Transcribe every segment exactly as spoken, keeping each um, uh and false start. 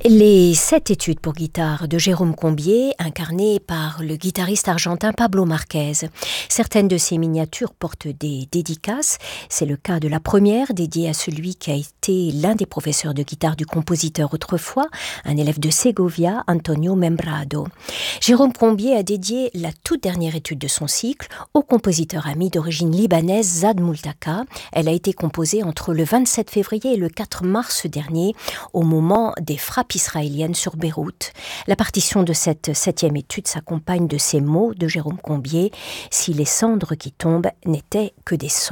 Les sept études pour guitare de Jérôme Combier, incarnées par le guitariste argentin Pablo Marquez. Certaines de ces miniatures portent des dédicaces. C'est le cas de la première, dédiée à celui qui a été l'un des professeurs de guitare du compositeur autrefois, un élève de Segovia, Antonio Membrado. Jérôme Combier a dédié la toute dernière étude de son cycle au compositeur ami d'origine libanaise Zad Multaka. Elle a été composée entre le vingt-sept février et le quatre mars dernier, au moment des frappes israélienne sur Beyrouth. La partition de cette septième étude s'accompagne de ces mots de Jérôme Combier: « Si les cendres qui tombent n'étaient que des sons ».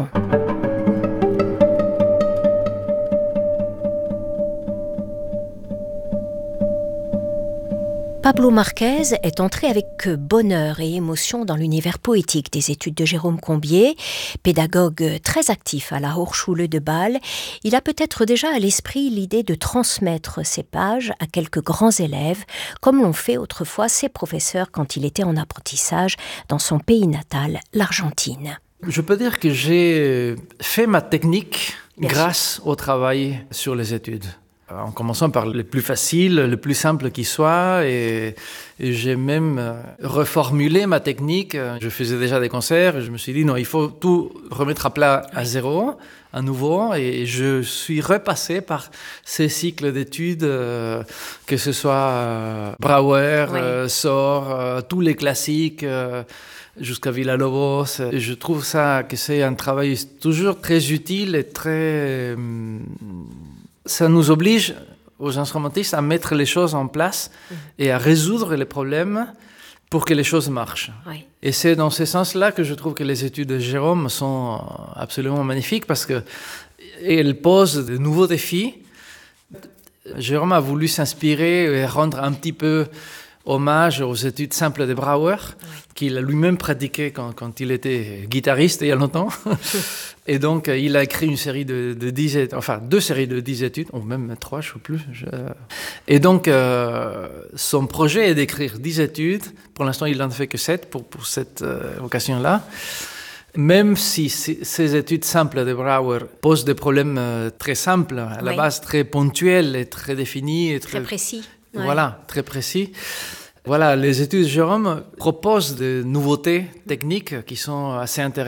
Pablo Marquez est entré avec bonheur et émotion dans l'univers poétique des études de Jérôme Combier. Pédagogue très actif à la Hochschule de Bâle, il a peut-être déjà à l'esprit l'idée de transmettre ses pages à quelques grands élèves, comme l'ont fait autrefois ses professeurs quand il était en apprentissage dans son pays natal, l'Argentine. Je peux dire que j'ai fait ma technique Bien grâce sûr. au travail sur les études. En commençant par le plus facile, le plus simple qui soit, et, et j'ai même reformulé ma technique. Je faisais déjà des concerts, et je me suis dit non, il faut tout remettre à plat à zéro, à nouveau, et je suis repassé par ces cycles d'études, euh, que ce soit euh, Brauer, Oui. euh, Sor, euh, tous les classiques, euh, jusqu'à Villa-Lobos. Et je trouve ça que c'est un travail toujours très utile et très... Euh, Ça nous oblige, aux instrumentistes, à mettre les choses en place mmh. et à résoudre les problèmes pour que les choses marchent. Oui. Et c'est dans ce sens-là que je trouve que les études de Jérôme sont absolument magnifiques, parce qu'elles posent de nouveaux défis. Jérôme a voulu s'inspirer et rendre un petit peu hommage aux études simples de Brauer, oui. qu'il a lui-même pratiqué quand, quand il était guitariste il y a longtemps. Et donc, il a écrit une série de, de dix études, enfin deux séries de dix études, ou même trois, je ne sais plus. Je... Et donc, euh, son projet est d'écrire dix études. Pour l'instant, il n'en fait que sept pour, pour cette euh, occasion-là. Même si ces études simples de Brauer posent des problèmes euh, très simples, à oui. la base très ponctuels et très définis. Et très, très précis. Voilà, ouais. très précis. Voilà, les études de Jérôme proposent des nouveautés techniques qui sont assez intéressantes.